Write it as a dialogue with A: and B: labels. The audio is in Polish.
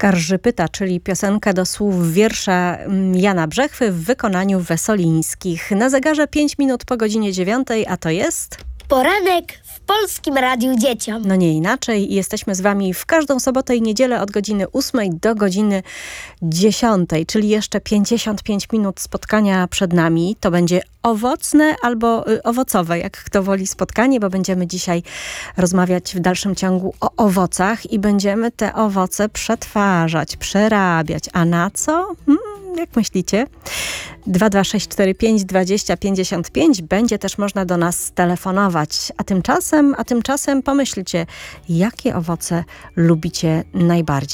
A: Skarżypyta, czyli piosenkę do słów wiersza Jana Brzechwy w wykonaniu Wesolińskich. Na zegarze 5 minut po godzinie 9, a to jest...
B: Poranek w Polskim Radiu Dzieciom.
A: No nie inaczej. Jesteśmy z wami w każdą sobotę i niedzielę od godziny 8 do godziny 10, czyli jeszcze 55 minut spotkania przed nami. To będzie owocne albo owocowe, jak kto woli spotkanie, bo będziemy dzisiaj rozmawiać w dalszym ciągu o owocach i będziemy te owoce przetwarzać, przerabiać. A na co? Jak myślicie? 22645 20 55 będzie też można do nas telefonować. A tymczasem pomyślcie, jakie owoce lubicie najbardziej.